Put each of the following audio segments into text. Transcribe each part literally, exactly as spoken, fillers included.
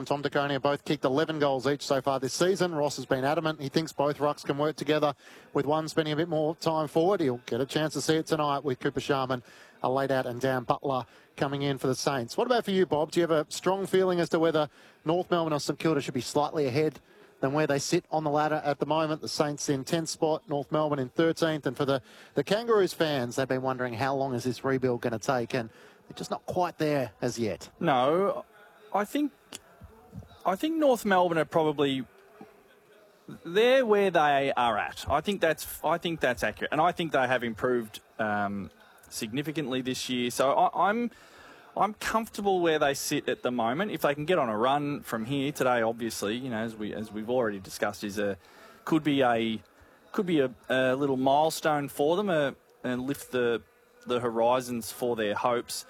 and Tom De Koning have both kicked eleven goals each so far this season. Ross has been adamant. He thinks both rucks can work together, with one spending a bit more time forward. He'll get a chance to see it tonight with Cooper Sharman, a laid out, and Dan Butler coming in for the Saints. What about for you, Bob? Do you have a strong feeling as to whether North Melbourne or St Kilda should be slightly ahead than where they sit on the ladder at the moment? The Saints in tenth spot, North Melbourne in thirteenth. And for the, the Kangaroos fans, they've been wondering how long is this rebuild going to take, and they're just not quite there as yet. No, I think I think North Melbourne are probably they're where they are at. I think that's I think that's accurate, and I think they have improved um, significantly this year. So I, I'm. I'm comfortable where they sit at the moment. If they can get on a run from here today, obviously, you know, as we as we've already discussed, is a could be a could be a, a little milestone for them, a, and lift the the horizons for their hopes.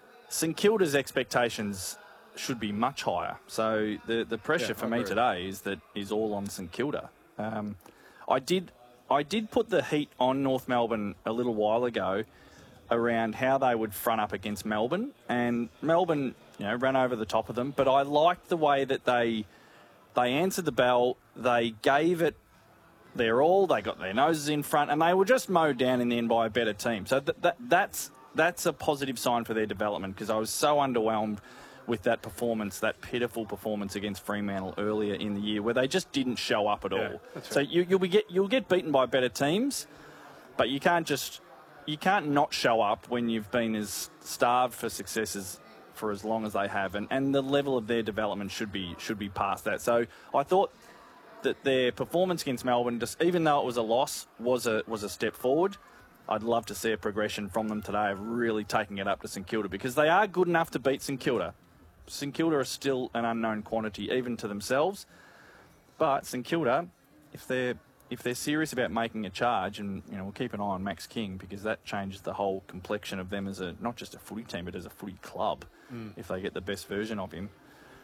St Kilda's expectations should be much higher. So the the pressure yeah, for me today is that is all on St Kilda. Um, I did I did put the heat on North Melbourne a little while ago around how they would front up against Melbourne, and Melbourne, you know, ran over the top of them. But I liked the way that they they answered the bell, they gave it their all, they got their noses in front, and they were just mowed down in the end by a better team. So th- that that's that's a positive sign for their development, because I was so underwhelmed with that performance, that pitiful performance against Fremantle earlier in the year, where they just didn't show up at yeah, all. So right. you, you'll be get you'll get beaten by better teams, but you can't just. You can't not show up when you've been as starved for successes for as long as they have, and, and the level of their development should be should be past that. So I thought that their performance against Melbourne, just even though it was a loss, was a was a step forward. I'd love to see a progression from them today of really taking it up to St Kilda, because they are good enough to beat St Kilda. St Kilda are still an unknown quantity, even to themselves. But St Kilda, if they're If they're serious about making a charge, and you know, we'll keep an eye on Max King, because that changes the whole complexion of them as a not just a footy team, but as a footy club, mm. if they get the best version of him.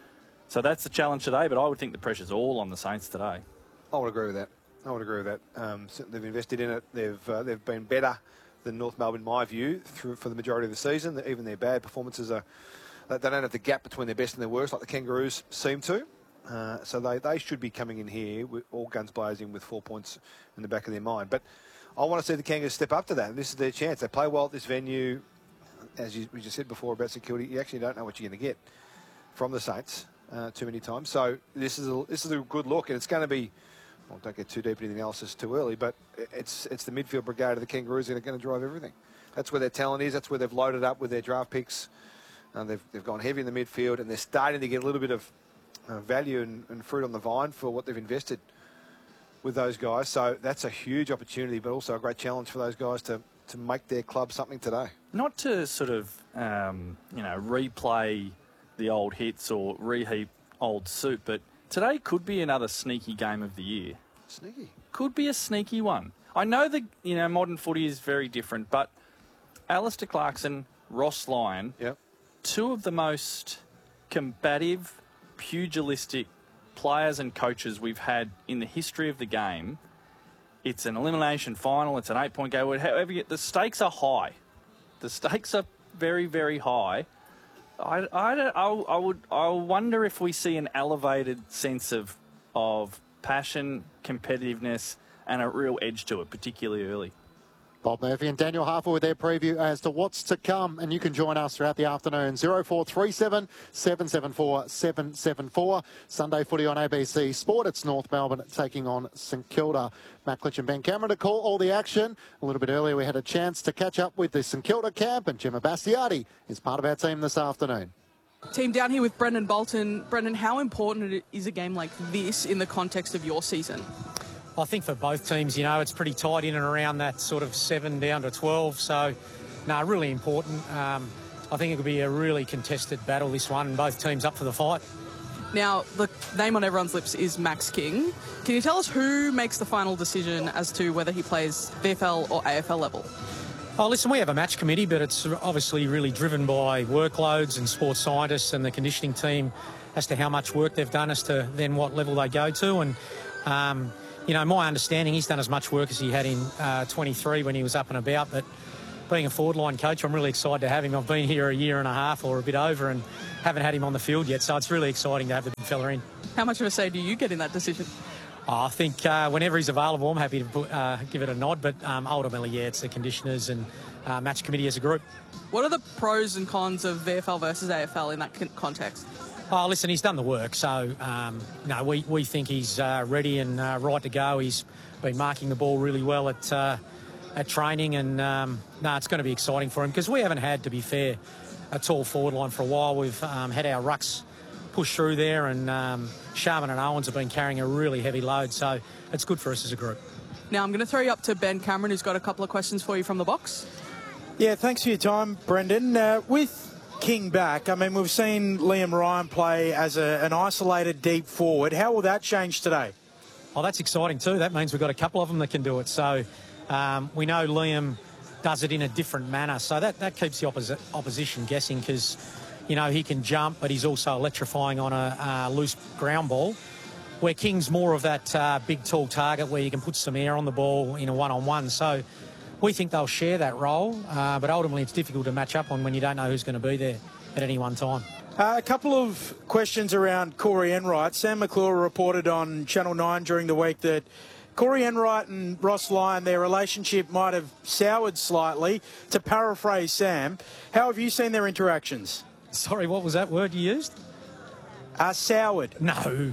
So that's the challenge today, but I would think the pressure's all on the Saints today. I would agree with that. I would agree with that. Um, so they've invested in it. They've uh, they've been better than North Melbourne, in my view, through for the majority of the season. Even their bad performances are they don't have the gap between their best and their worst like the Kangaroos seem to. Uh, so they, they should be coming in here with all guns blazing with four points in the back of their mind. But I want to see the Kangaroos step up to that. And this is their chance. They play well at this venue. As you, we just said before about security, you actually don't know what you're going to get from the Saints uh, too many times. So this is a, this is a good look, and it's going to be. Well, don't get too deep into the analysis too early, but it's it's the midfield brigade of the Kangaroos that are going to drive everything. That's where their talent is. That's where they've loaded up with their draft picks. Uh, they've they've gone heavy in the midfield, and they're starting to get a little bit of Uh, value and, and fruit on the vine for what they've invested with those guys. So that's a huge opportunity, but also a great challenge for those guys to, to make their club something today. Not to sort of, um, you know, replay the old hits or reheat old soup, but today could be another sneaky game of the year. Sneaky? Could be a sneaky one. I know that, you know, modern footy is very different, but Alistair Clarkson, Ross Lyon, yep. two of the most combative, pugilistic players and coaches we've had in the history of the game. It's an elimination final, it's an eight-point game, however you get, the stakes are high. The stakes are very, very high. I, I, don't, I, I would, I wonder if we see an elevated sense of, of passion, competitiveness, and a real edge to it, particularly early. Bob Murphy and Daniel Harper with their preview as to what's to come, and you can join us throughout the afternoon. zero four three seven, seven seven four, seven seven four. Sunday footy on A B C Sport. It's North Melbourne taking on St Kilda. Matt Klitsch and Ben Cameron to call all the action. A little bit earlier we had a chance to catch up with the St Kilda camp, and Gemma Bastiati is part of our team this afternoon. Team down here with Brendan Bolton. Brendan, how important is a game like this in the context of your season? I think for both teams, you know, it's pretty tight in and around that sort of seven down to twelve. So, no, really important. Um, I think it could be a really contested battle, this one, and both teams up for the fight. Now, the name on everyone's lips is Max King. Can you tell us who makes the final decision as to whether he plays V F L or A F L level? Oh, listen, we have a match committee, but it's obviously really driven by workloads and sports scientists and the conditioning team as to how much work they've done as to then what level they go to. And, um, you know, my understanding, he's done as much work as he had in uh, twenty-three when he was up and about, but being a forward line coach, I'm really excited to have him. I've been here a year and a half or a bit over and haven't had him on the field yet, so it's really exciting to have the big fella in. How much of a say do you get in that decision? Oh, I think uh, whenever he's available, I'm happy to put, uh, give it a nod, but um, ultimately, yeah, it's the conditioners and uh, match committee as a group. What are the pros and cons of V F L versus A F L in that con- context? Oh, listen, he's done the work, so um, no, we, we think he's uh, ready and uh, right to go. He's been marking the ball really well at uh, at training, and um, no, it's going to be exciting for him because we haven't had, to be fair, a tall forward line for a while. We've um, had our rucks push through there, and um, Sharman and Owens have been carrying a really heavy load, so it's good for us as a group. Now I'm going to throw you up to Ben Cameron, who's got a couple of questions for you from the box. Yeah, thanks for your time, Brendan. Uh, with King back, I mean, we've seen Liam Ryan play as a, an isolated deep forward. How will that change today? Oh, that's exciting too. That means we've got a couple of them that can do it. So um, we know Liam does it in a different manner. So that, that keeps the opposi- opposition guessing because, you know, he can jump, but he's also electrifying on a uh, loose ground ball, where King's more of that uh, big, tall target where you can put some air on the ball in a one-on-one. So we think they'll share that role, uh, but ultimately it's difficult to match up on when you don't know who's going to be there at any one time. Uh, a couple of questions around Corey Enright. Sam McClure reported on Channel nine during the week that Corey Enright and Ross Lyon, their relationship might have soured slightly. To paraphrase Sam, how have you seen their interactions? Sorry, what was that word you used? Uh, soured. No.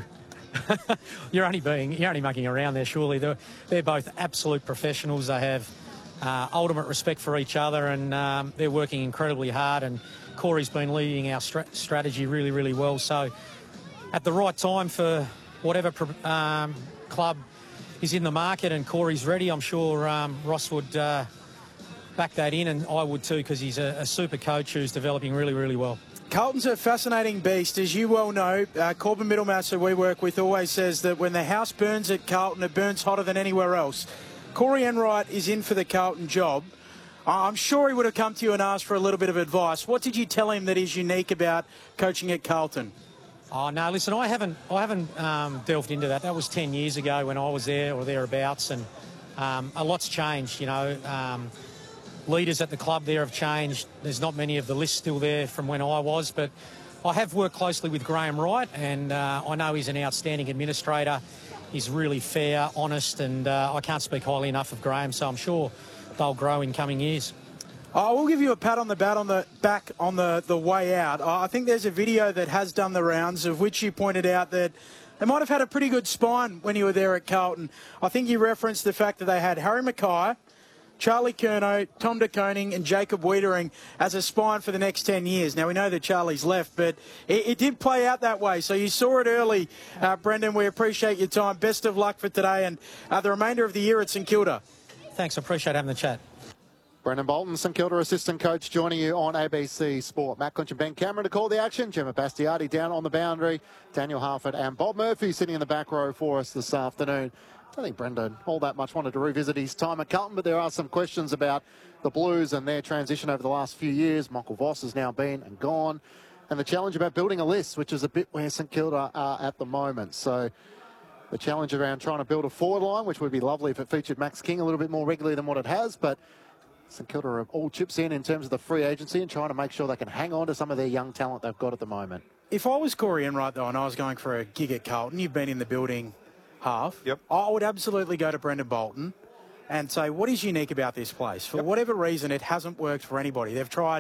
you're only being, you're only mucking around there, surely. They're, they're both absolute professionals. They have uh, ultimate respect for each other, and um, they're working incredibly hard. And Corey's been leading our stra- strategy really, really well. So at the right time for whatever um, club is in the market and Corey's ready, I'm sure um, Ross would uh, back that in, and I would too, because he's a, a super coach who's developing really, really well. Carlton's a fascinating beast. As you well know, uh, Corbin Middlemass, who we work with, always says that when the house burns at Carlton, it burns hotter than anywhere else. Corey Enright is in for the Carlton job. I'm sure he would have come to you and asked for a little bit of advice. What did you tell him that is unique about coaching at Carlton? Oh no! Listen, I haven't, I haven't um, delved into that. That was ten years ago when I was there or thereabouts, and um, a lot's changed. You know, um, leaders at the club there have changed. There's not many of the list still there from when I was, but I have worked closely with Graham Wright, and uh, I know he's an outstanding administrator. He's really fair, honest, and uh, I can't speak highly enough of Graham. So I'm sure they'll grow in coming years. I will give you a pat on the back on the back on the, the way out. I think there's a video that has done the rounds of which you pointed out that they might have had a pretty good spine when you were there at Carlton. I think you referenced the fact that they had Harry Mackay, Charlie Curnow, Tom De Koning and Jacob Wiedering as a spine for the next ten years. Now, we know that Charlie's left, but it, it did play out that way. So you saw it early, uh, Brendan. We appreciate your time. Best of luck for today and uh, the remainder of the year at St Kilda. Thanks, I appreciate having the chat. Brendan Bolton, St Kilda assistant coach, joining you on A B C Sport. Matt Clinch and Ben Cameron to call the action. Gemma Bastiardi down on the boundary. Daniel Harford and Bob Murphy sitting in the back row for us this afternoon. I don't think Brendan all that much wanted to revisit his time at Carlton, but there are some questions about the Blues and their transition over the last few years. Michael Voss has now been and gone. And the challenge about building a list, which is a bit where St Kilda are at the moment. So the challenge around trying to build a forward line, which would be lovely if it featured Max King a little bit more regularly than what it has, but St Kilda are all chips in in terms of the free agency and trying to make sure they can hang on to some of their young talent they've got at the moment. If I was Corey Enright, though, and I was going for a gig at Carlton, you've been in the building half. Yep. I would absolutely go to Brendan Bolton and say, what is unique about this place? For yep. whatever reason, it hasn't worked for anybody. They've tried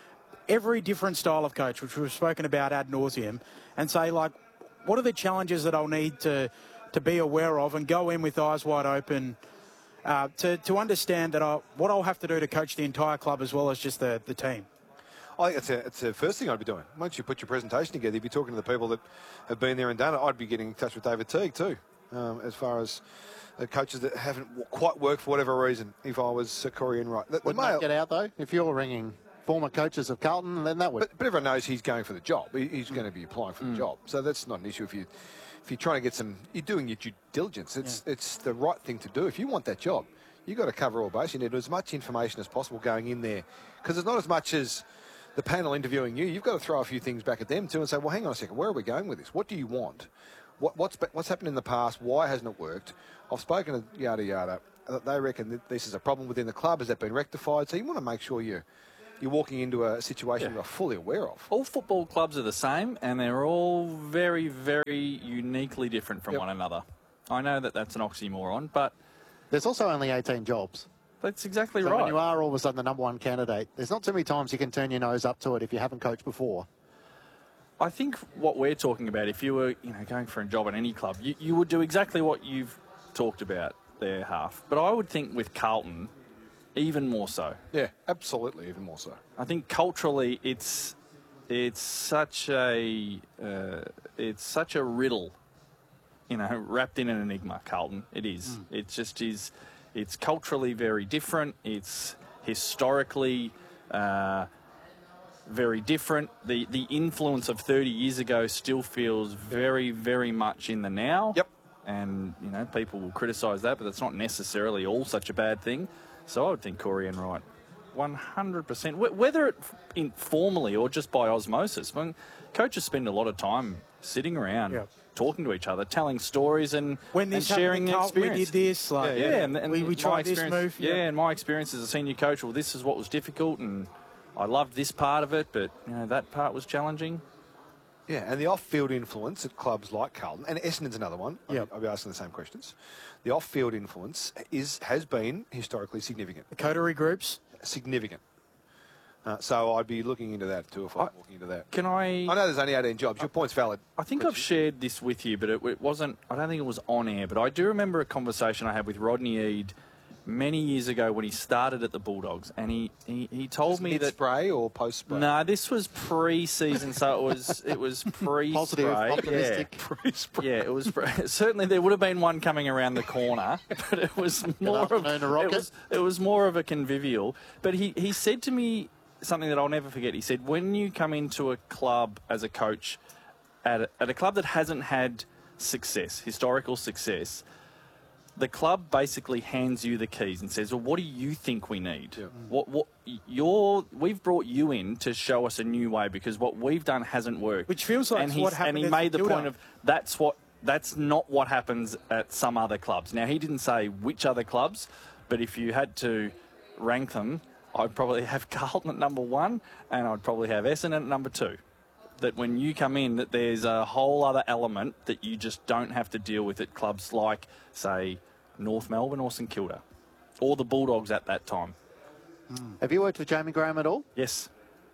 every different style of coach, which we've spoken about ad nauseum, and say, like, what are the challenges that I'll need to, to be aware of and go in with eyes wide open uh, to, to understand that I'll, what I'll have to do to coach the entire club as well as just the, the team? I think it's, a, it's the first thing I'd be doing. Once you put your presentation together, you'd be talking to the people that have been there and done it. I'd be getting in touch with David Teague too, um, as far as uh, coaches that haven't quite worked for whatever reason, if I was uh, Corey Enright. The, the Wouldn't that get out, though? If you're ringing former coaches of Carlton, then that would... But, but everyone knows he's going for the job. He, he's mm. going to be applying for mm. the job. So that's not an issue if you... If you're trying to get some, you're doing your due diligence. It's yeah. it's the right thing to do. If you want that job, you've got to cover all bases. You need as much information as possible going in there. Because it's not as much as the panel interviewing you. You've got to throw a few things back at them too and say, well, hang on a second, where are we going with this? What do you want? What, what's what's happened in the past? Why hasn't it worked? I've spoken to yada yada. that they reckon that this is a problem within the club. Has that been rectified? So you want to make sure you you're walking into a situation Yeah. you're fully aware of. All football clubs are the same, and they're all very, very uniquely different from Yep. one another. I know that that's an oxymoron, but There's also only eighteen jobs. that's exactly So right. when you are all of a sudden the number one candidate, there's not too many times you can turn your nose up to it if you haven't coached before. I think what we're talking about, if you were, you know, going for a job at any club, you, you would do exactly what you've talked about there, Half. But I would think with Carlton, even more so. Yeah, absolutely, even more so. I think culturally, it's it's such a uh, it's such a riddle, you know, wrapped in an enigma. Carlton, it is. Mm. It just is. It's culturally very different. It's historically uh, very different. The the influence of thirty years ago still feels very, very much in the now. Yep. And you know, people will criticise that, but that's not necessarily all such a bad thing. So I would think Corey Enright, one hundred percent. Whether it informally or just by osmosis, when coaches spend a lot of time sitting around, Yep. talking to each other, telling stories and, When and this sharing happened their in Carlton, we experience. did this. Like, Yeah, and, and we, we my tried this experience- move. Yeah, and my experience as a senior coach, well, this is what was difficult, and I loved this part of it, but you know that part was challenging. Yeah, and the off-field influence at clubs like Carlton, and Essendon's another one. I'll, Yep. I'll be asking the same questions. The off-field influence is has been historically significant. The coterie groups. Significant. Uh, so I'd be looking into that too if I'm I- looking into that. Can I? I know there's only eighteen jobs. Your point's valid. I think But I've shared this with you, but it, it wasn't. I don't think it was on air. But I do remember a conversation I had with Rodney Eade many years ago when he started at the Bulldogs, and he he, he told me that. spray or post spray? No, this was pre-season, so it was it was pre-spray. Positive, optimistic. Yeah, yeah, it was pre- certainly there would have been one coming around the corner, but it was more of afternoon, a rocket. it was it was more of a convivial. But he he said to me something that I'll never forget. He said, when you come into a club as a coach, at a, at a club that hasn't had success, historical success, the club basically hands you the keys and says, well, what do you think we need? Yeah. What, what, you're, we've brought you in to show us a new way because what we've done hasn't worked. Which feels like and what he's- happened And he at made the Gilda. point of, that's what, that's not what happens at some other clubs. Now, he didn't say which other clubs, but if you had to rank them, I'd probably have Carlton at number one and I'd probably have Essendon at number two. That when you come in, that there's a whole other element that you just don't have to deal with at clubs like, say, North Melbourne or St Kilda, or the Bulldogs at that time. Have you worked with Jamie Graham at all? Yes,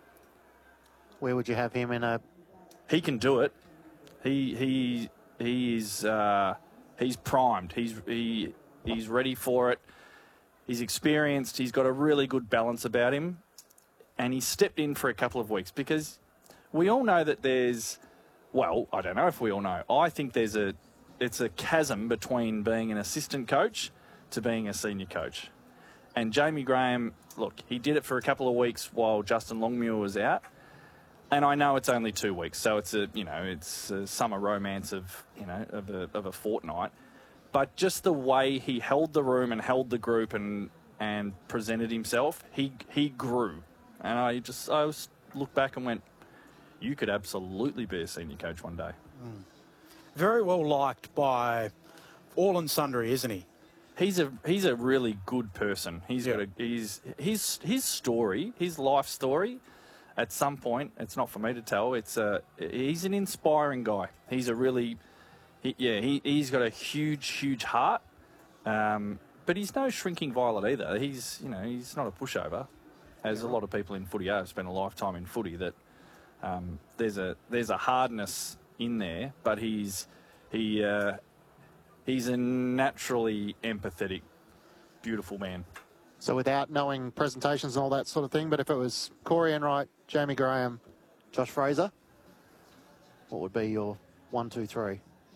Where would you have him in a... he can do it. He he he is uh, he's primed. He's he he's ready for it. He's experienced. He's got a really good balance about him, and he stepped in for a couple of weeks because we all know that there's. Well, I don't know if we all know. I think there's a it's a chasm between being an assistant coach to being a senior coach. And Jamie Graham, look, he did it for a couple of weeks while Justin Longmuir was out. And I know it's only two weeks, so it's a you know it's a summer romance of you know of a of a fortnight. But just the way he held the room and held the group and and presented himself, he he grew. And I just I was looked back and went, you could absolutely be a senior coach one day. Very well liked by all and sundry, isn't he? He's a he's a really good person. He's Yeah. got a he's his his story, his life story. At some point, it's not for me to tell. It's a he's an inspiring guy. He's a really he, yeah he he's got a huge huge heart. Um, but he's no shrinking violet either. He's you know he's not a pushover, as a lot of people in footy are. Spent a lifetime in footy. That um, there's a there's a hardness in there, but he's he. Uh, He's a naturally empathetic, beautiful man. So without knowing presentations and all that sort of thing, but if it was Corey Enright, Jamie Graham, Josh Fraser, what would be your one, two, three?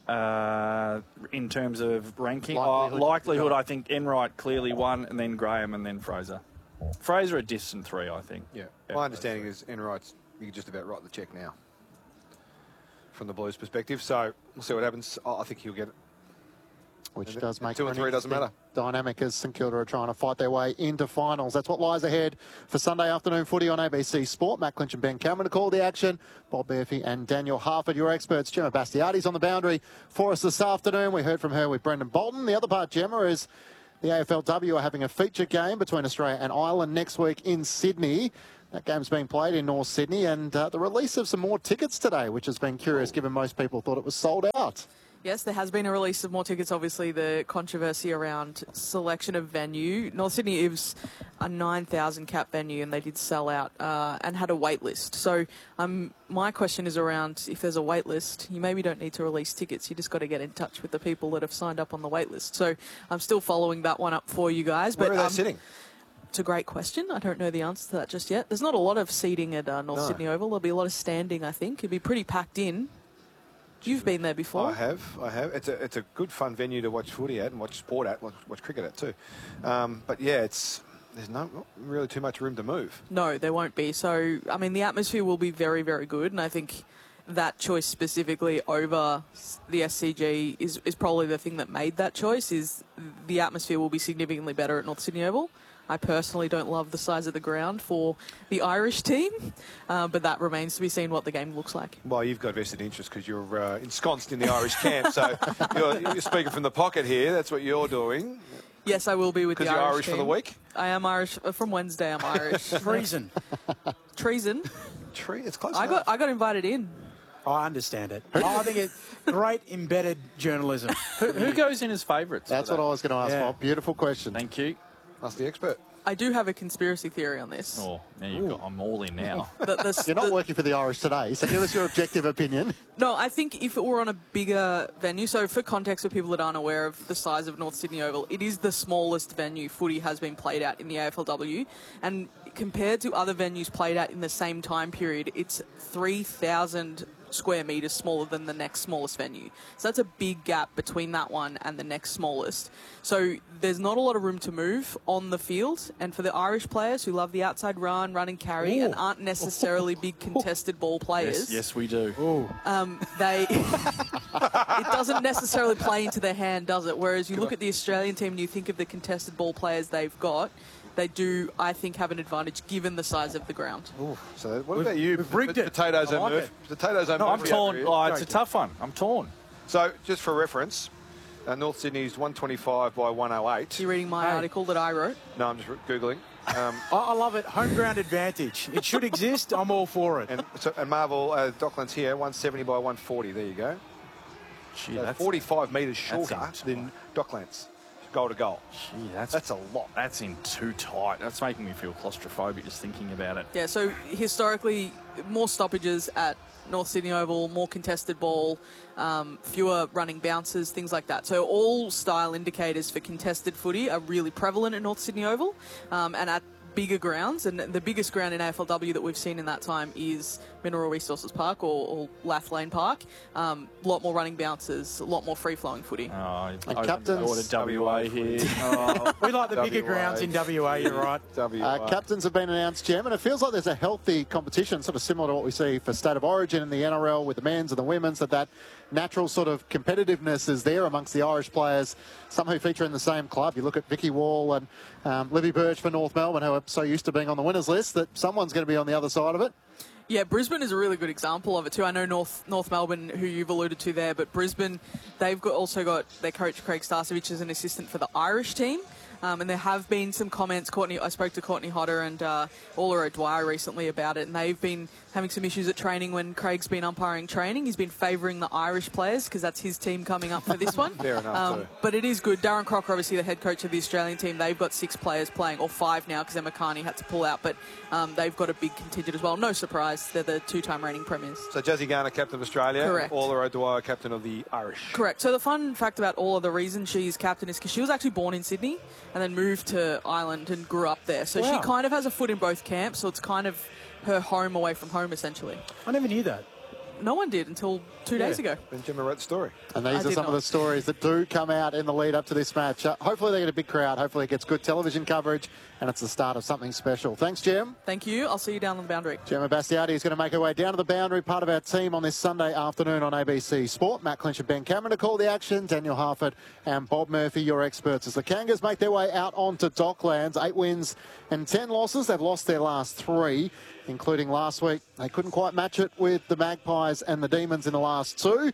Uh, in terms of ranking, Likelihood. likelihood, likelihood I think Enright clearly one, and then Graham, and then Fraser. Fraser a distant three, I think. Yeah. My understanding is Enright's you can just about write the check now from the Blues' perspective. So we'll see what happens. I I think he'll get it. Which And does make two for and an three doesn't interesting matter. dynamic as St Kilda are trying to fight their way into finals. That's what lies ahead for Sunday afternoon footy on A B C Sport. Matt Clinch and Ben Cameron to call the action. Bob Murphy and Daniel Harford, your experts. Gemma Bastiati's on the boundary for us this afternoon. We heard from her with Brendan Bolton. The other part, Gemma, is The A F L W are having a feature game between Australia and Ireland next week in Sydney. That game's being played in North Sydney, and uh, the release of some more tickets today, which has been curious given most people thought it was sold out. Yes, there has been a release of more tickets. Obviously, the controversy around selection of venue. North Sydney is a nine thousand cap venue, and they did sell out uh, and had a wait list. So um, my question is around, if there's a wait list, you maybe don't need to release tickets. You just got to get in touch with the people that have signed up on the wait list. So I'm still following that one up for you guys. Where but, are they um, sitting? It's a great question. I don't know the answer to that just yet. There's not a lot of seating at uh, North No. Sydney Oval. There'll be a lot of standing, I think. It'd be pretty packed in. You've been there before. I have, I have. It's a it's a good fun venue to watch footy at and watch sport at, watch, watch cricket at too. Um, but yeah, it's there's no not really too much room to move. No, there won't be. So, I mean, the atmosphere will be very, very good, and I think that choice specifically over the S C G is, is probably the thing that made that choice, is the atmosphere will be significantly better at North Sydney Oval. I personally don't love the size of the ground for the Irish team, uh, but that remains to be seen what the game looks like. Well, you've got vested interest because you're uh, ensconced in the Irish camp, so you're, you're speaking from the pocket here. That's what you're doing. Yes, I will be with the Because Irish you're Irish team. for the week? I am Irish. Uh, from Wednesday, I'm Irish. Treason. Treason. Tree, it's close I enough. got I got invited in. I understand it. I think it's great embedded journalism. Who, who goes in as favourites? That's what I was going to ask, Yeah. Bob. Beautiful question. Thank you. That's the expert. I do have a conspiracy theory on this. Oh, now you've got, I'm all in now. The- the- You're not the- working for the Irish today, so give us your objective opinion. No, I think if it were on a bigger venue, so for context for people that aren't aware of the size of North Sydney Oval, it is the smallest venue footy has been played at in the A F L W. And compared to other venues played at in the same time period, it's three thousand square metres smaller than the next smallest venue. So that's a big gap between that one and the next smallest. So there's not a lot of room to move on the field. And for the Irish players who love the outside run, run and carry, and aren't necessarily big contested ball players, Yes, yes, we do. um, they it doesn't necessarily play into their hand, does it? Whereas you look at the Australian team and you think of the contested ball players they've got, they do, I think, have an advantage given the size of the ground. So what We've- about you? we've rigged it. Potatoes I and like Murphy. it. Potatoes and No, I'm Murphy torn. up here. Oh, it's a Great. tough one. I'm torn. So just for reference, uh, North Sydney's one twenty-five by one oh eight. You're reading my Hey. article that I wrote. No, I'm just googling. Um, I, I love it. Home ground advantage. It should exist. I'm all for it. and so, and Marvel uh, Docklands here, one seventy by one forty. There you go. Gee, So that's, forty-five metres that's shorter insane. than Docklands, goal to goal. gee, that's, That's a lot. that's in too tight. That's making me feel claustrophobic just thinking about it. Yeah, so historically, more stoppages at North Sydney Oval, more contested ball, um, fewer running bounces, things like that. So all style indicators for contested footy are really prevalent at North Sydney Oval, um, and at bigger grounds. And the biggest ground in A F L W that we've seen in that time is Mineral Resources Park or, or Lath Lane Park. Um, a lot more running bounces, a lot more free-flowing footy. Oh, I And opened captains- the door to W A here. Oh, We like the bigger W A. grounds in W A, you're right. W A. Uh, captains have been announced, Jim, and it feels like there's a healthy competition, sort of similar to what we see for State of Origin in the N R L with the men's and the women's, that that natural sort of competitiveness is there amongst the Irish players, some who feature in the same club. You look at Vicky Wall and um, Libby Birch for North Melbourne, who are so used to being on the winners list that someone's going to be on the other side of it. Yeah, Brisbane is a really good example of it too. I know North North Melbourne, who you've alluded to there, but Brisbane, they've got also got their coach Craig Starcevich as an assistant for the Irish team. Um, and there have been some comments. Courtney, I spoke to Courtney Hodder and uh, Ola O'Dwyer recently about it, and they've been having some issues at training when Craig's been umpiring training. He's been favouring the Irish players because that's his team coming up for this one. Fair enough, Um, too. but it is good. Darren Crocker, obviously the head coach of the Australian team, they've got six players playing, or five now because Emma Carney had to pull out, but um, they've got a big contingent as well. No surprise, they're the two-time reigning premiers. So Jazzy Garner, captain of Australia. Correct. And Orla O'Dwyer, captain of the Irish. Correct. So the fun fact about all of the reason she's captain is because she was actually born in Sydney and then moved to Ireland and grew up there. So Wow. she kind of has a foot in both camps. So it's kind of her home away from home, essentially. I never knew that. No one did until two days ago. Benjamin wrote the story. And I these are did some of not. the stories that do come out in the lead up to this match. Uh, hopefully they get a big crowd. Hopefully it gets good television coverage, and it's the start of something special. Thanks, Jim. Thank you. I'll see you down on the boundary. Gemma Bastiati is going to make her way down to the boundary, part of our team on this Sunday afternoon on A B C Sport. Matt Clinch and Ben Cameron to call the action. Daniel Harford and Bob Murphy, your experts, as the Kangas make their way out onto Docklands. Eight wins and ten losses. They've lost their last three, including last week. They couldn't quite match it with the Magpies and the Demons in the last two.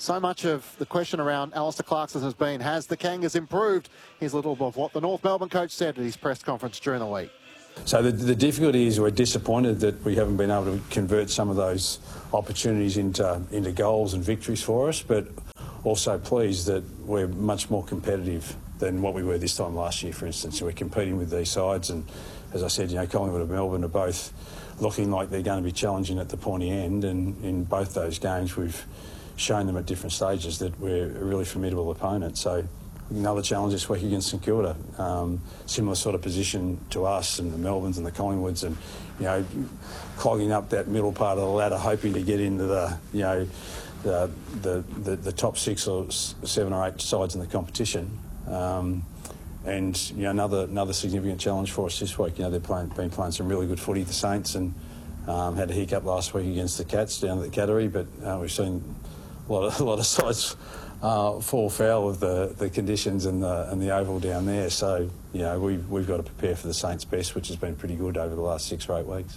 So much of the question around Alistair Clarkson has been, has the Kangas improved? Here's a little bit of what the North Melbourne coach said at his press conference during the week. So the, the difficulty is we're disappointed that we haven't been able to convert some of those opportunities into, into goals and victories for us, but also pleased that we're much more competitive than what we were this time last year, for instance. So we're competing with these sides, and as I said, you know, Collingwood and Melbourne are both looking like they're going to be challenging at the pointy end, and in both those games we've shown them at different stages that we're a really formidable opponent. So another challenge this week against St Kilda, um, similar sort of position to us and the Melbournes and the Collingwoods, and you know, clogging up that middle part of the ladder, hoping to get into the you know the the, the, the top six or seven or eight sides in the competition. Um, and you know, another another significant challenge for us this week. You know, they've playing, been playing some really good footy, the Saints, and um, had a hiccup last week against the Cats down at the Cattery, but uh, we've seen a lot of a lot of sides uh, fall foul of the, the conditions and the and the oval down there. So you know, we we've got to prepare for the Saints' best, which has been pretty good over the last six or eight weeks.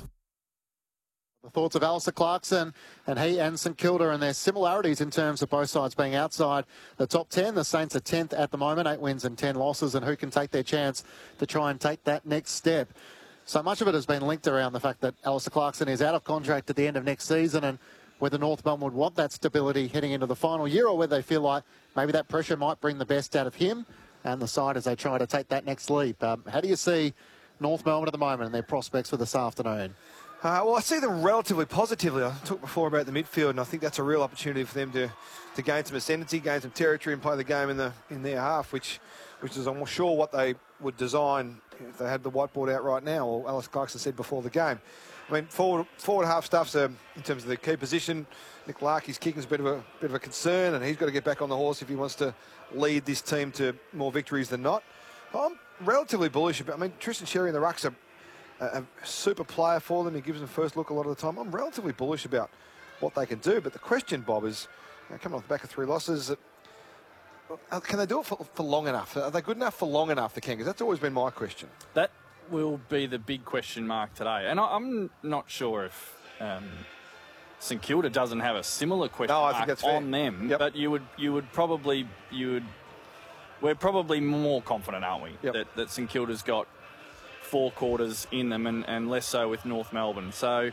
The thoughts of Alistair Clarkson and he and St Kilda and their similarities in terms of both sides being outside the top ten. The Saints are tenth at the moment, eight wins and ten losses, and who can take their chance to try and take that next step. So much of it has been linked around the fact that Alistair Clarkson is out of contract at the end of next season, and whether North Melbourne would want that stability heading into the final year, or whether they feel like maybe that pressure might bring the best out of him and the side as they try to take that next leap. Um, how do you see North Melbourne at the moment and their prospects for this afternoon? Uh, well, I see them relatively positively. I talked before about the midfield, and I think that's a real opportunity for them to, to gain some ascendancy, gain some territory, and play the game in the in their half, which which is, I'm sure, what they would design if they had the whiteboard out right now, or Alistair Clarkson said before the game. I mean, forward forward half stuff's a, in terms of the key position. Nick Larkey's kicking is a bit of a bit of a concern, and he's got to get back on the horse if he wants to lead this team to more victories than not. I'm relatively bullish about. I mean, Tristan Sherry and the Rucks are a super player for them. He gives them first look a lot of the time. I'm relatively bullish about what they can do. But the question, Bob, is you know, coming off the back of three losses, uh, can they do it for, for long enough? Are they good enough for long enough, the Kangas? That's always been my question. That will be the big question mark today. And I, I'm not sure if um, St Kilda doesn't have a similar question no, I mark think that's on fair. them. Yep. But you would you would probably, you would, we're probably more confident, aren't we, yep. that, that St Kilda's got four quarters in them, and, and less so with North Melbourne. So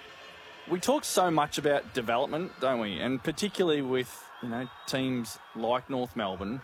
we talk so much about development, don't we? And particularly with, you know, teams like North Melbourne.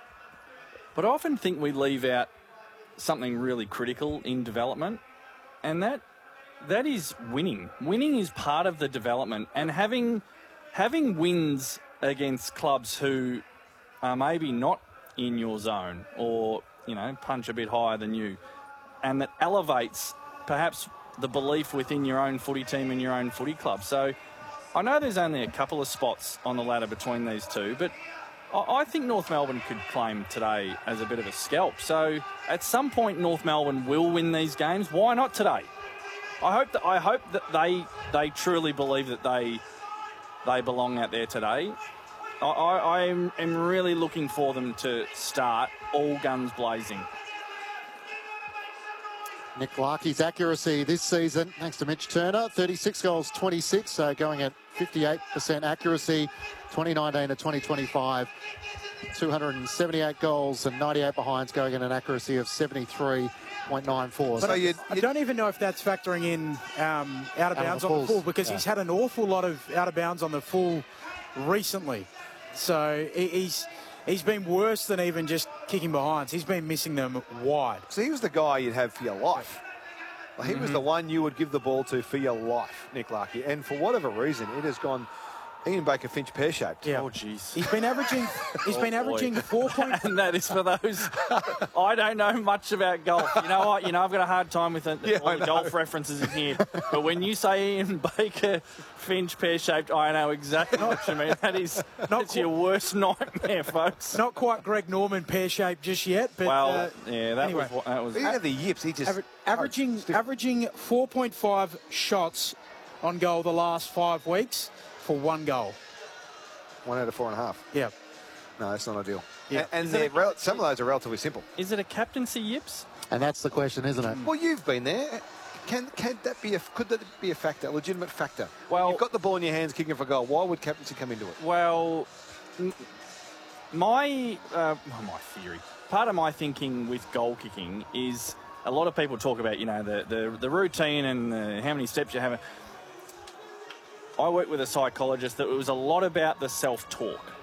But I often think we leave out something really critical in development, and that that is winning. Winning is part of the development, and having having wins against clubs who are maybe not in your zone, or, you know, punch a bit higher than you, and that elevates perhaps the belief within your own footy team and your own footy club. So I know there's only a couple of spots on the ladder between these two, but I think North Melbourne could claim today as a bit of a scalp. So at some point North Melbourne will win these games. Why not today? I hope that I hope that they they truly believe that they they belong out there today. I, I, I am, am really looking for them to start all guns blazing. Nick Larkey's accuracy this season, thanks to Mitch Turner, thirty-six goals, twenty-six, so going at fifty-eight percent accuracy, twenty nineteen to twenty twenty-five, two hundred seventy-eight goals and ninety-eight behinds, going at an accuracy of seventy-three point nine four. So you, I don't even know if that's factoring in um, out of bounds the on the full, fulls. because Yeah. he's had an awful lot of out of bounds on the full recently. So he- he's he's been worse than even just kicking behinds. He's been missing them wide. so he was the guy you'd have for your life. Like, he Mm-hmm. was the one you would give the ball to for your life, Nick Larkey. And for whatever reason, it has gone Ian Baker Finch pear-shaped. Yeah. Oh, jeez. He's been averaging. He's been Oh, boy. averaging four point. And that is for those. I don't know much about golf. You know what? You know, I've got a hard time with the, Yeah, all I the know. golf references in here. But when you say Ian Baker Finch pear-shaped, I know exactly what you mean. That is that's qu- your worst nightmare, folks. Not quite Greg Norman pear-shaped just yet, but well, uh, yeah, that anyway. was what that was. He had the yips. He just aver- averaging stiff. averaging four point five shots on goal the last five weeks for one goal. one out of four and a half. Yeah. No, that's not ideal. Yeah. And, and Is it they're a- rel- some of those are relatively simple. Is it a captaincy yips? And that's the question, isn't it? Well, you've been there. Can can that be a could that be a factor, a legitimate factor? Well- You've got the ball in your hands, kicking for goal. Why would captaincy come into it? Well, my uh, my theory, part of my thinking with goal kicking is a lot of people talk about, you know, the, the, the routine and the, how many steps you have. I worked with a psychologist that it was a lot about the self-talk.